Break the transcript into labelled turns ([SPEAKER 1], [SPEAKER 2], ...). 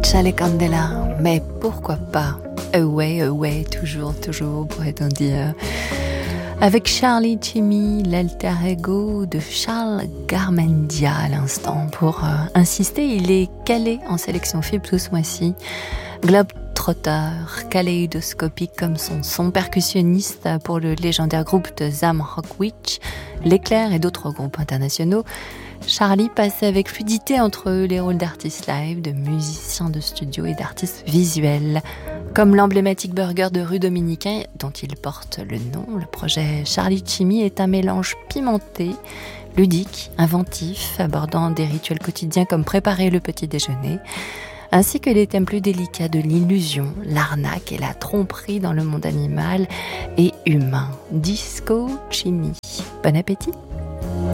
[SPEAKER 1] Marcia le Candela, mais pourquoi pas Away, away, toujours, pourrait-on dire. Avec Charlie Chimmy, l'alter ego de Charles Garmendia à l'instant. Pour insister, il est calé en sélection FIB tout ce mois-ci. Globetrotter, kaléidoscopique comme son son, percussionniste pour le légendaire groupe de Zam Rock Witch, L'Éclair et d'autres groupes internationaux. Charlie passe avec fluidité entre les rôles d'artistes live, de musiciens de studio et d'artistes visuels. Comme l'emblématique burger de rue Dominicain dont il porte le nom, le projet Charlie Chimmy est un mélange pimenté, ludique, inventif, abordant des rituels quotidiens comme préparer le petit déjeuner, ainsi que les thèmes plus délicats de l'illusion, l'arnaque et la tromperie dans le monde animal et humain. Disco Chimmy. Bon appétit!